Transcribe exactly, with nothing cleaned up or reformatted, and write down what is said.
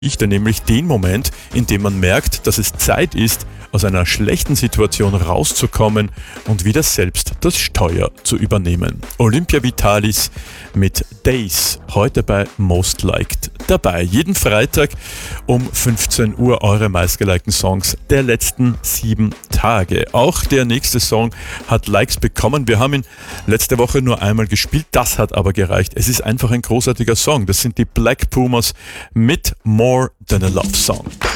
Ich dann nämlich den Moment, in dem man merkt, dass es Zeit ist, aus einer schlechten Situation rauszukommen und wieder selbst das Steuer zu übernehmen. Olympia Vitalis mit Days, heute bei Most Liked dabei. Jeden Freitag um fünfzehn Uhr eure meistgelikten Songs der letzten sieben Tage. Auch der nächste Song hat Likes bekommen. Wir haben ihn letzte Woche nur einmal gespielt, das hat aber gereicht. Es ist einfach ein großartiger Song. Das sind die Black Pumas mit More Than a Love Song.